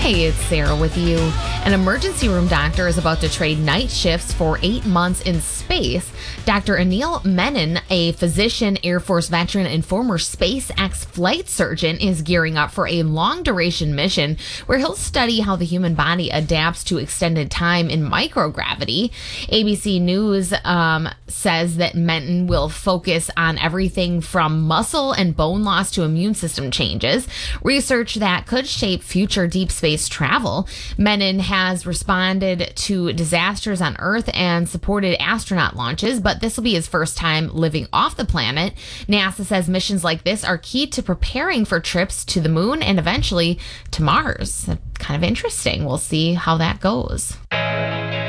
Hey, it's Sarah with you. An emergency room doctor is about to trade night shifts for 8 months in space. Dr. Anil Menon, a physician, Air Force veteran, and former SpaceX flight surgeon, is gearing up for a long-duration mission where he'll study how the human body adapts to extended time in microgravity. ABC News says that Menon will focus on everything from muscle and bone loss to immune system changes, research that could shape future deep space travel. Menon has responded to disasters on Earth and supported astronaut launches, but this will be his first time living off the planet. NASA says missions like this are key to preparing for trips to the moon and eventually to Mars. Kind of interesting. We'll see how that goes.